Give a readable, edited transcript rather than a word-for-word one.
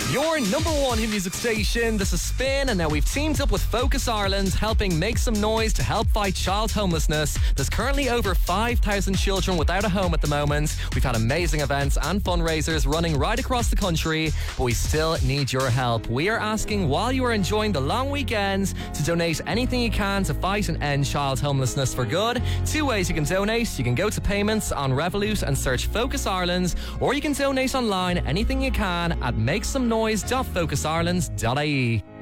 Your number one hit music station. This is Spin, and now we've teamed up with Focus Ireland, helping make some noise to help fight child homelessness. There's currently over 5,000 children without a home at the moment. We've had amazing events and fundraisers running right across the country, but we still need your help. We are asking, while you are enjoying the long weekends, to donate anything you can to fight and end child homelessness for good. Two ways you can donate. You can go to payments on Revolut and search Focus Ireland, or you can donate online anything you can at makesomenoise.focusIreland.ie.